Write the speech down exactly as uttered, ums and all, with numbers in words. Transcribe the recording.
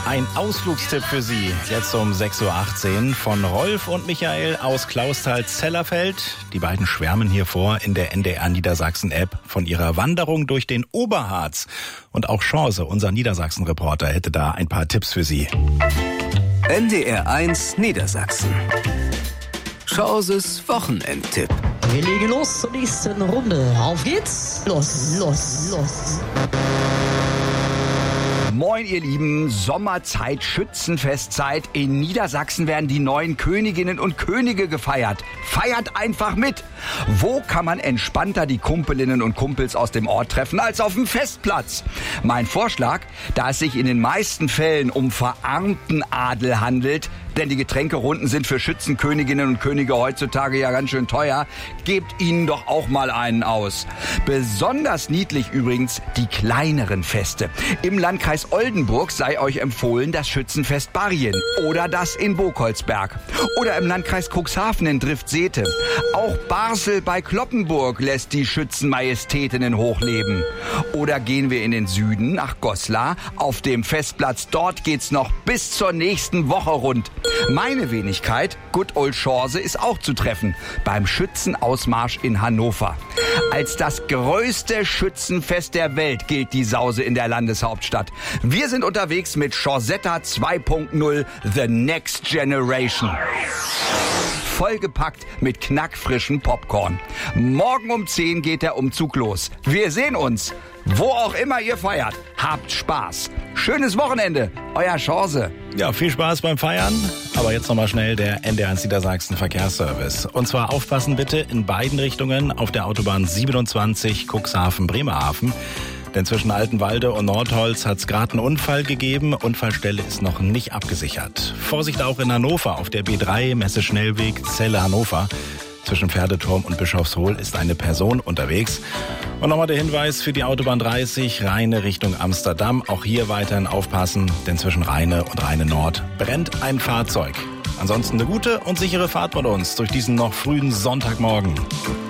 Ein Ausflugstipp für Sie, jetzt um sechs Uhr achtzehn von Rolf und Michael aus Clausthal-Zellerfeld. Die beiden schwärmen hier vor in der N D R Niedersachsen-App von ihrer Wanderung durch den Oberharz. Und auch Chance, unser Niedersachsen-Reporter, hätte da ein paar Tipps für Sie. N D R eins Niedersachsen. Chances Wochenendtipp. Wir legen los zur nächsten Runde. Auf geht's. Los, los, los. Moin ihr Lieben, Sommerzeit, Schützenfestzeit. In Niedersachsen werden die neuen Königinnen und Könige gefeiert. Feiert einfach mit. Wo kann man entspannter die Kumpelinnen und Kumpels aus dem Ort treffen als auf dem Festplatz? Mein Vorschlag, da es sich in den meisten Fällen um verarmten Adel handelt, denn die Getränkerunden sind für Schützenköniginnen und Könige heutzutage ja ganz schön teuer, gebt ihnen doch auch mal einen aus. Besonders niedlich übrigens die kleineren Feste. Im Landkreis Oldenburg sei euch empfohlen das Schützenfest Barrien oder das in Bokolsberg. Oder im Landkreis Cuxhaven in Driftsete. Auch Barsel bei Cloppenburg lässt die Schützenmajestätinnen hochleben. Oder gehen wir in den Süden nach Goslar auf dem Festplatz. Dort geht's noch bis zur nächsten Woche rund. Meine Wenigkeit, Good Old Chance, ist auch zu treffen beim Schützenausmarsch in Hannover. Als das größte Schützenfest der Welt gilt die Sause in der Landeshauptstadt. Wir sind unterwegs mit Chorsetta zwei Punkt null, The Next Generation. Vollgepackt mit knackfrischem Popcorn. Morgen um zehn geht der Umzug los. Wir sehen uns, wo auch immer ihr feiert. Habt Spaß. Schönes Wochenende, euer Chance. Ja, viel Spaß beim Feiern. Aber jetzt nochmal schnell der N D R eins Niedersachsen Verkehrsservice. Und zwar aufpassen bitte in beiden Richtungen auf der Autobahn siebenundzwanzig Cuxhaven-Bremerhaven. Denn zwischen Altenwalde und Nordholz hat es gerade einen Unfall gegeben. Unfallstelle ist noch nicht abgesichert. Vorsicht auch in Hannover auf der B drei, Messe-Schnellweg, Celle Hannover. Zwischen Pferdeturm und Bischofshohl ist eine Person unterwegs. Und nochmal der Hinweis für die Autobahn dreißig, Rheine Richtung Amsterdam. Auch hier weiterhin aufpassen, denn zwischen Rheine und Rheine Nord brennt ein Fahrzeug. Ansonsten eine gute und sichere Fahrt mit uns durch diesen noch frühen Sonntagmorgen.